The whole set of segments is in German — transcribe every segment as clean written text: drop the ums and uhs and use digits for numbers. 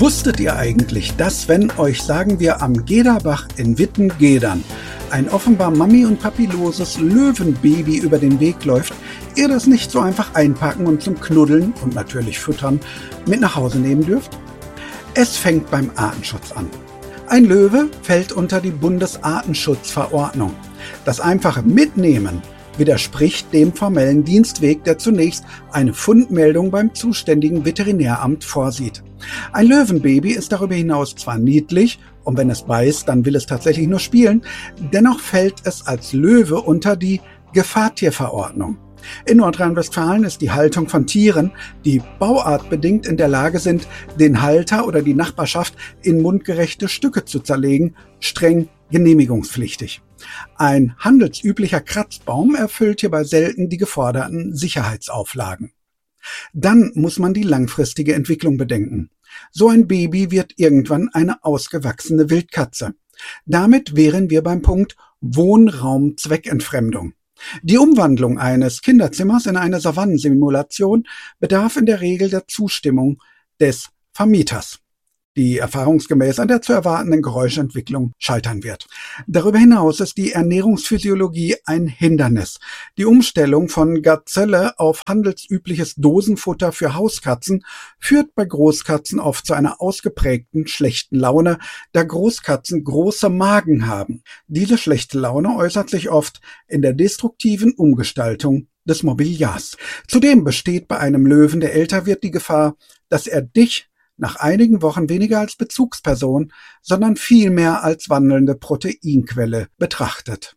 Wusstet ihr eigentlich, dass, wenn euch, sagen wir, am Gederbach in Witten-Gedern ein offenbar mami- und papilloses Löwenbaby über den Weg läuft, ihr das nicht so einfach einpacken und zum Knuddeln und natürlich Füttern mit nach Hause nehmen dürft? Es fängt beim Artenschutz an. Ein Löwe fällt unter die Bundesartenschutzverordnung. Das einfache Mitnehmen widerspricht dem formellen Dienstweg, der zunächst eine Fundmeldung beim zuständigen Veterinäramt vorsieht. Ein Löwenbaby ist darüber hinaus zwar niedlich, und wenn es beißt, dann will es tatsächlich nur spielen, dennoch fällt es als Löwe unter die Gefahrtierverordnung. In Nordrhein-Westfalen ist die Haltung von Tieren, die bauartbedingt in der Lage sind, den Halter oder die Nachbarschaft in mundgerechte Stücke zu zerlegen, streng genehmigungspflichtig. Ein handelsüblicher Kratzbaum erfüllt hierbei selten die geforderten Sicherheitsauflagen. Dann muss man die langfristige Entwicklung bedenken. So ein Baby wird irgendwann eine ausgewachsene Wildkatze. Damit wären wir beim Punkt Wohnraum-Zweckentfremdung. Die Umwandlung eines Kinderzimmers in eine Savannensimulation bedarf in der Regel der Zustimmung des Vermieters, die erfahrungsgemäß an der zu erwartenden Geräuschentwicklung scheitern wird. Darüber hinaus ist die Ernährungsphysiologie ein Hindernis. Die Umstellung von Gazelle auf handelsübliches Dosenfutter für Hauskatzen führt bei Großkatzen oft zu einer ausgeprägten schlechten Laune, da Großkatzen große Magen haben. Diese schlechte Laune äußert sich oft in der destruktiven Umgestaltung des Mobiliars. Zudem besteht bei einem Löwen, der älter wird, die Gefahr, dass er dich nach einigen Wochen weniger als Bezugsperson, sondern vielmehr als wandelnde Proteinquelle betrachtet.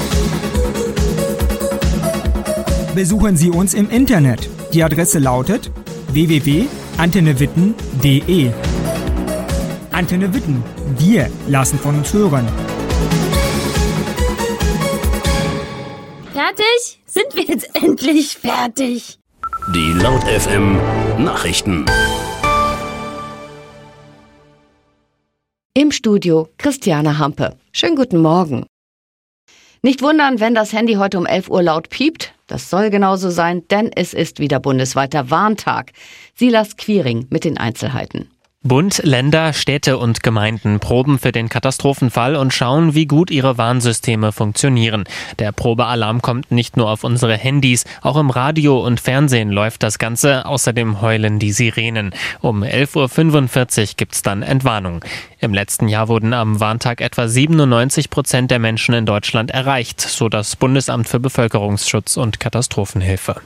Besuchen Sie uns im Internet. Die Adresse lautet www.antennewitten.de. Antenne Witten. Wir lassen von uns hören. Fertig? Sind wir jetzt endlich fertig? Die Laut FM Nachrichten. Im Studio Christiane Hampe. Schönen guten Morgen. Nicht wundern, wenn das Handy heute um 11 Uhr laut piept. Das soll genauso sein, denn es ist wieder bundesweiter Warntag. Silas Quiring mit den Einzelheiten. Bund, Länder, Städte und Gemeinden proben für den Katastrophenfall und schauen, wie gut ihre Warnsysteme funktionieren. Der Probealarm kommt nicht nur auf unsere Handys, auch im Radio und Fernsehen läuft das Ganze. Außerdem heulen die Sirenen. Um 11.45 Uhr gibt's dann Entwarnung. Im letzten Jahr wurden am Warntag etwa 97% der Menschen in Deutschland erreicht, so das Bundesamt für Bevölkerungsschutz und Katastrophenhilfe.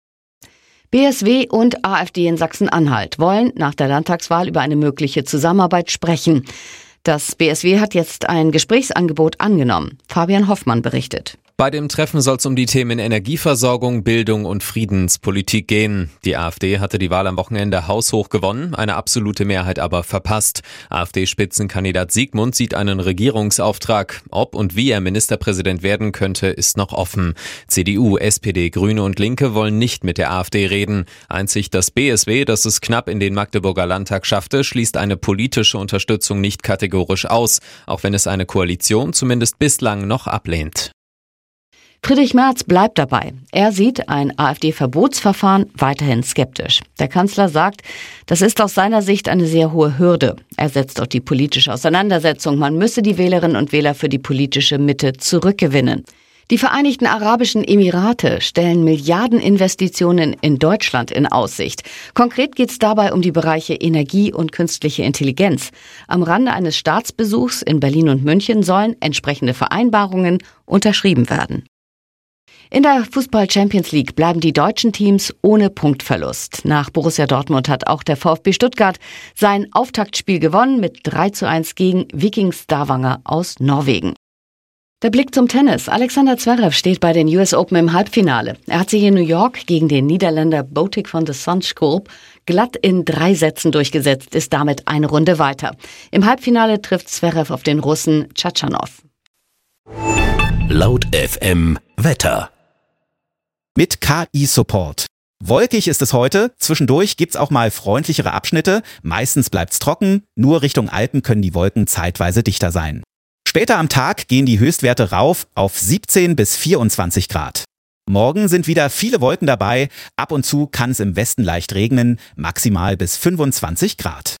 BSW und AfD in Sachsen-Anhalt wollen nach der Landtagswahl über eine mögliche Zusammenarbeit sprechen. Das BSW hat jetzt ein Gesprächsangebot angenommen. Fabian Hoffmann berichtet. Bei dem Treffen soll es um die Themen Energieversorgung, Bildung und Friedenspolitik gehen. Die AfD hatte die Wahl am Wochenende haushoch gewonnen, eine absolute Mehrheit aber verpasst. AfD-Spitzenkandidat Siegmund sieht einen Regierungsauftrag. Ob und wie er Ministerpräsident werden könnte, ist noch offen. CDU, SPD, Grüne und Linke wollen nicht mit der AfD reden. Einzig das BSW, das es knapp in den Magdeburger Landtag schaffte, schließt eine politische Unterstützung nicht kategorisch aus, auch wenn es eine Koalition zumindest bislang noch ablehnt. Friedrich Merz bleibt dabei. Er sieht ein AfD-Verbotsverfahren weiterhin skeptisch. Der Kanzler sagt, das ist aus seiner Sicht eine sehr hohe Hürde. Er setzt auf die politische Auseinandersetzung. Man müsse die Wählerinnen und Wähler für die politische Mitte zurückgewinnen. Die Vereinigten Arabischen Emirate stellen Milliardeninvestitionen in Deutschland in Aussicht. Konkret geht es dabei um die Bereiche Energie und künstliche Intelligenz. Am Rande eines Staatsbesuchs in Berlin und München sollen entsprechende Vereinbarungen unterschrieben werden. In der Fußball-Champions League bleiben die deutschen Teams ohne Punktverlust. Nach Borussia Dortmund hat auch der VfB Stuttgart sein Auftaktspiel gewonnen mit 3:1 gegen Viking Stavanger aus Norwegen. Der Blick zum Tennis. Alexander Zverev steht bei den US Open im Halbfinale. Er hat sich in New York gegen den Niederländer Botic van de Zandschulp glatt in 3 Sätzen durchgesetzt, ist damit eine Runde weiter. Im Halbfinale trifft Zverev auf den Russen Tschatschanow. Laut FM Wetter. Mit KI-Support. Wolkig ist es heute, zwischendurch gibt's auch mal freundlichere Abschnitte, meistens bleibt's trocken, nur Richtung Alpen können die Wolken zeitweise dichter sein. Später am Tag gehen die Höchstwerte rauf auf 17 bis 24 Grad. Morgen sind wieder viele Wolken dabei, ab und zu kann es im Westen leicht regnen, maximal bis 25 Grad.